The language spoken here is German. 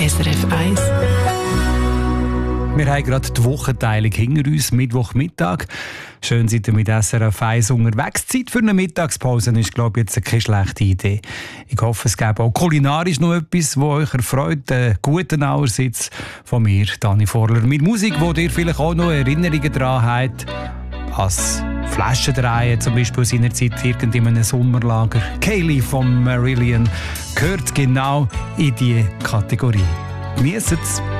SRF 1. Wir haben gerade die Wochenteilung hinter uns, Mittwochmittag. Schön, seid ihr mit SRF 1 unterwegs. Zeit für eine Mittagspause ist, glaube ich, jetzt keine schlechte Idee. Ich hoffe, es gäbe auch kulinarisch noch etwas, was euch erfreut. Einen guten Auersitz von mir, Dani Vorler. Mit Musik, wo ihr vielleicht auch noch Erinnerungen daran habt. Als Flaschendrehen, zum Beispiel aus seiner Zeit in einem Sommerlager. Kaylee von Marillion gehört genau in diese Kategorie. Genießt es!